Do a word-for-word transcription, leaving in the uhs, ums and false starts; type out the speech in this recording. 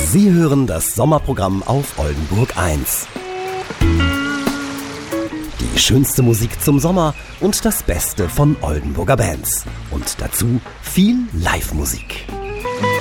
Sie hören das Sommerprogramm auf Oldenburg eins. Die schönste Musik zum Sommer und das Beste von Oldenburger Bands. Und dazu viel Live-Musik.